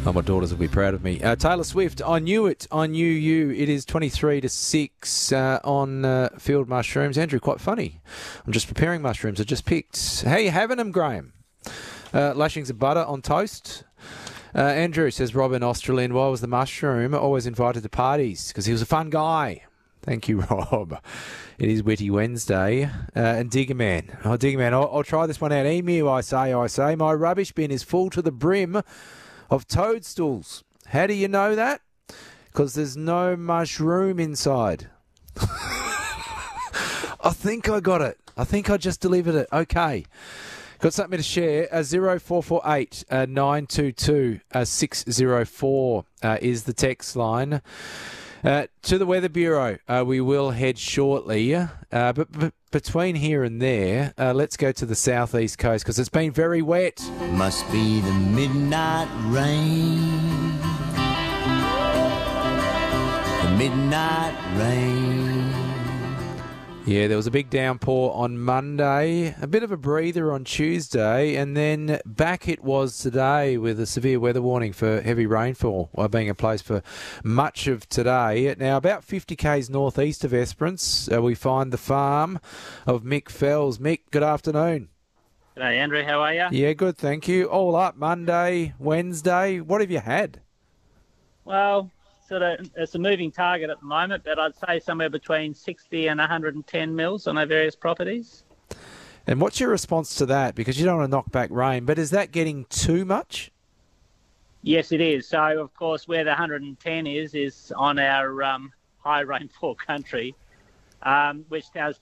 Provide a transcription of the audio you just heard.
Oh, my daughters will be proud of me. Taylor Swift, I knew it. I knew you. It is 23-6 on field mushrooms. Andrew, quite funny. I'm just preparing mushrooms. I just picked. How you having them, Graham? Lashings of butter on toast. Andrew says, Robin Australind, why was the mushroom always invited to parties? Because he was a fun guy. Thank you, Rob. It is Witty Wednesday. And Digger Man. Oh, Digger Man, I'll try this one out. Emu, I say. My rubbish bin is full to the brim of toadstools. How do you know that? Because there's no mushroom inside. I think I got it. I think I just delivered it. Okay. Got something to share. 0448 922 604 is the text line. To the Weather Bureau, we will head shortly. But between here and there, let's go to the southeast coast because it's been very wet. Must be the midnight rain. The midnight rain. Yeah, there was a big downpour on Monday, a bit of a breather on Tuesday, and then back it was today with a severe weather warning for heavy rainfall being in place for much of today. Now, about 50 k's northeast of Esperance, we find the farm of Mick Fells. Mick, good afternoon. G'day, Andrew. How are you? Yeah, good, thank you. All up, Monday, Wednesday. What have you had? Well, it's a moving target at the moment, but I'd say somewhere between 60 and 110 mils on our various properties. And what's your response to that? Because you don't want to knock back rain, but is that getting too much? Yes, it is. So, of course, where the 110 is on our high rainfall country, which does